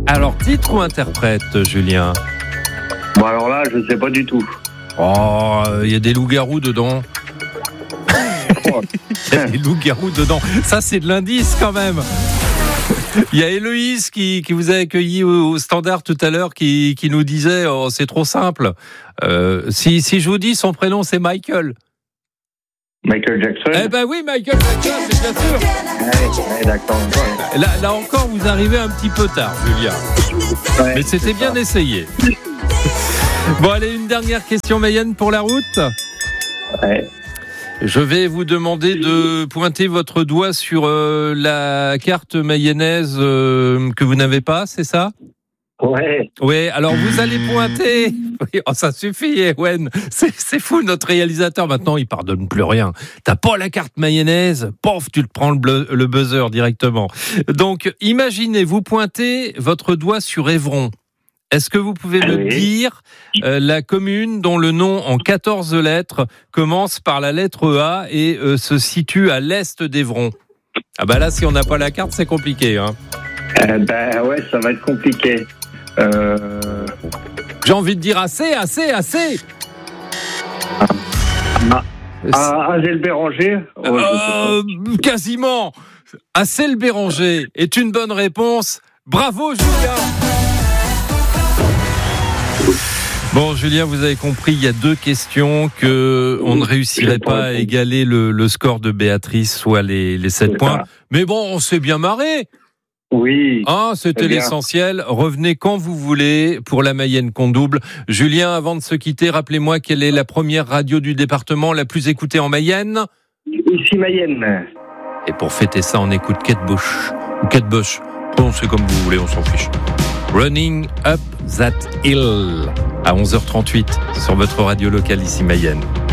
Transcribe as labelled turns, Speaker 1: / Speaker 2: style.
Speaker 1: Alors, titre ou interprète, Julien?
Speaker 2: Bon, alors là, je ne sais pas du tout.
Speaker 1: Oh, il y a des loups-garous dedans. Il y a des loups-garous dedans. Ça, c'est de l'indice quand même. Il y a Héloïse qui vous a accueilli au standard tout à l'heure qui nous disait oh, c'est trop simple. Si je vous dis son prénom, c'est Michael.
Speaker 2: Michael Jackson.
Speaker 1: Eh ben oui, Michael Jackson, c'est bien sûr.
Speaker 2: Ouais, d'accord.
Speaker 1: Là encore, vous arrivez un petit peu tard, Julien.
Speaker 2: Ouais,
Speaker 1: mais c'était bien essayé. Bon, allez, une dernière question, Mayenne, pour la route.
Speaker 2: Ouais.
Speaker 1: Je vais vous demander de pointer votre doigt sur la carte mayonnaise que vous n'avez pas, c'est ça ?
Speaker 2: Ouais.
Speaker 1: Oui, alors vous allez pointer. Oui, oh, ça suffit, Ewen. C'est fou, notre réalisateur, maintenant, il pardonne plus rien. T'as pas la carte mayonnaise, pof, tu te prends le buzzer directement. Donc, imaginez, vous pointez votre doigt sur Évron. Est-ce que vous pouvez me dire la commune dont le nom en 14 lettres commence par la lettre A et se situe à l'est d'Évron ? Ah bah là, si on n'a pas la carte, c'est compliqué. Hein.
Speaker 2: Ouais, ça va être compliqué.
Speaker 1: J'ai envie de dire assez.
Speaker 2: Azelle-Béranger.
Speaker 1: Quasiment. Assel-Béranger est une bonne réponse. Bravo, Julien. Bon, Julien, vous avez compris, il y a 2 questions que on ne réussirait pas à égaler le score de Béatrice, soit les 7 points. Mais bon, on s'est bien marré.
Speaker 2: Oui.
Speaker 1: Ah, c'était l'essentiel. Revenez quand vous voulez pour la Mayenne qu'on double. Julien, avant de se quitter, rappelez-moi quelle est la première radio du département la plus écoutée en Mayenne ?
Speaker 2: Ici Mayenne.
Speaker 1: Et pour fêter ça, on écoute Kate Bush. Ou Kate Bush. Bon, c'est comme vous voulez, on s'en fiche. Running Up That Hill à 11h38 sur votre radio locale ici Mayenne.